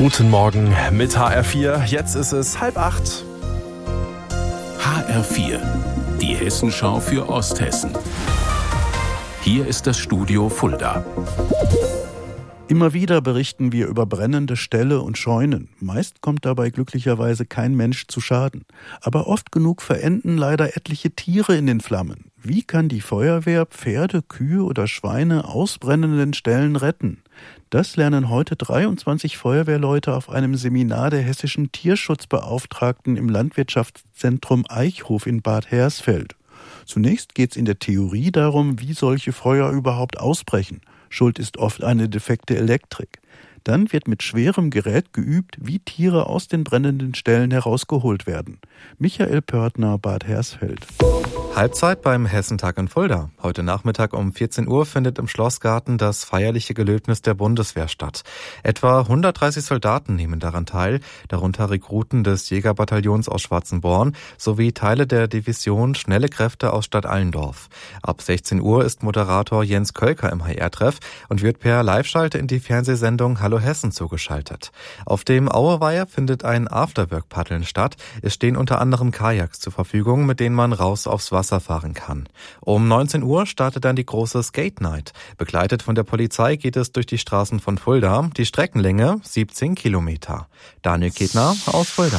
Guten Morgen mit HR4. Jetzt ist es 7:30. HR4, die Hessenschau für Osthessen. Hier ist das Studio Fulda. Immer wieder berichten wir über brennende Ställe und Scheunen. Meist kommt dabei glücklicherweise kein Mensch zu Schaden. Aber oft genug verenden leider etliche Tiere in den Flammen. Wie kann die Feuerwehr Pferde, Kühe oder Schweine aus brennenden Ställen retten? Das lernen heute 23 Feuerwehrleute auf einem Seminar der hessischen Tierschutzbeauftragten im Landwirtschaftszentrum Eichhof in Bad Hersfeld. Zunächst geht es in der Theorie darum, wie solche Feuer überhaupt ausbrechen. Schuld ist oft eine defekte Elektrik. Dann wird mit schwerem Gerät geübt, wie Tiere aus den brennenden Ställen herausgeholt werden. Michael Pörtner, Bad Hersfeld. Halbzeit beim Hessentag in Fulda. Heute Nachmittag um 14 Uhr findet im Schlossgarten das feierliche Gelöbnis der Bundeswehr statt. Etwa 130 Soldaten nehmen daran teil, darunter Rekruten des Jägerbataillons aus Schwarzenborn sowie Teile der Division Schnelle Kräfte aus Stadt Allendorf. Ab 16 Uhr ist Moderator Jens Kölker im HR-Treff und wird per Live-Schalte in die Fernsehsendung Hallo Hessen zugeschaltet. Auf dem Auerweiher findet ein Afterwork-Paddeln statt. Es stehen unter anderem Kajaks zur Verfügung, mit denen man raus aufs Wasser fahren kann. Um 19 Uhr startet dann die große Skate Night. Begleitet von der Polizei geht es durch die Straßen von Fulda. Die Streckenlänge 17 Kilometer. Daniel Ketner aus Fulda.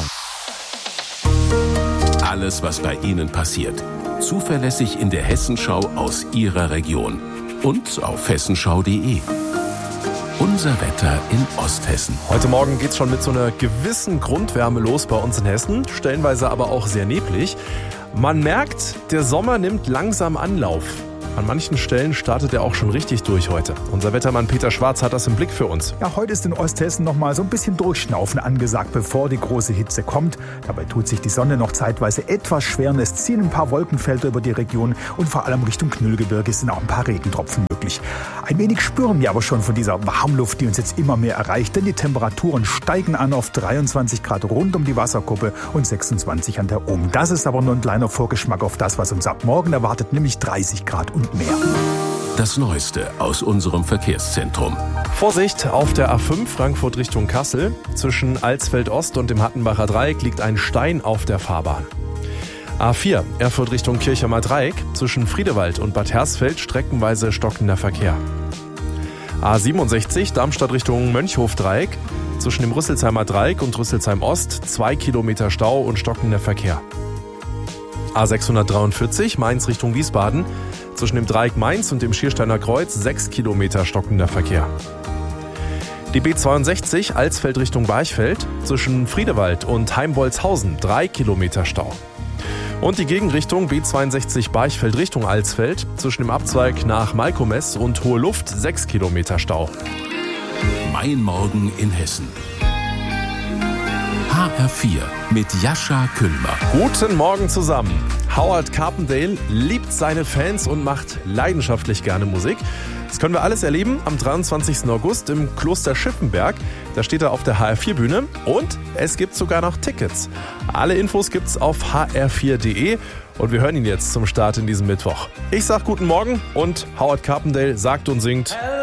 Alles, was bei Ihnen passiert. Zuverlässig in der Hessenschau aus Ihrer Region. Und auf hessenschau.de. Unser Wetter in Osthessen. Heute Morgen geht's schon mit so einer gewissen Grundwärme los bei uns in Hessen, stellenweise aber auch sehr neblig. Man merkt, der Sommer nimmt langsam Anlauf. An manchen Stellen startet er auch schon richtig durch heute. Unser Wettermann Peter Schwarz hat das im Blick für uns. Ja, heute ist in Osthessen noch mal so ein bisschen Durchschnaufen angesagt, bevor die große Hitze kommt. Dabei tut sich die Sonne noch zeitweise etwas schwer. Es ziehen ein paar Wolkenfelder über die Region und vor allem Richtung Knüllgebirge sind auch ein paar Regentropfen möglich. Ein wenig spüren wir aber schon von dieser Warmluft, die uns jetzt immer mehr erreicht, denn die Temperaturen steigen an auf 23 Grad rund um die Wasserkuppe und 26 an der Ohm. Das ist aber nur ein kleiner Vorgeschmack auf das, was uns ab morgen erwartet, nämlich 30 Grad und mehr. Das Neueste aus unserem Verkehrszentrum. Vorsicht, auf der A5 Frankfurt Richtung Kassel. Zwischen Alsfeld Ost und dem Hattenbacher Dreieck liegt ein Stein auf der Fahrbahn. A4 Erfurt Richtung Kirchheimer Dreieck. Zwischen Friedewald und Bad Hersfeld streckenweise stockender Verkehr. A67 Darmstadt Richtung Mönchhof Dreieck. Zwischen dem Rüsselsheimer Dreieck und Rüsselsheim Ost 2 Kilometer Stau und stockender Verkehr. A643 Mainz Richtung Wiesbaden. Zwischen dem Dreieck Mainz und dem Schiersteiner Kreuz 6 Kilometer stockender Verkehr. Die B62 Alsfeld Richtung Barchfeld. Zwischen Friedewald und Heimbolzhausen 3 Kilometer Stau. Und die Gegenrichtung B62 Barchfeld Richtung Alsfeld. Zwischen dem Abzweig nach Malkomes und Hohe Luft 6 Kilometer Stau. Mein Morgen in Hessen. HR4 mit Jascha Küllmer. Guten Morgen zusammen. Howard Carpendale liebt seine Fans und macht leidenschaftlich gerne Musik. Das können wir alles erleben am 23. August im Kloster Schiffenberg. Da steht er auf der HR4-Bühne und es gibt sogar noch Tickets. Alle Infos gibt's auf hr4.de und wir hören ihn jetzt zum Start in diesem Mittwoch. Ich sag guten Morgen und Howard Carpendale sagt und singt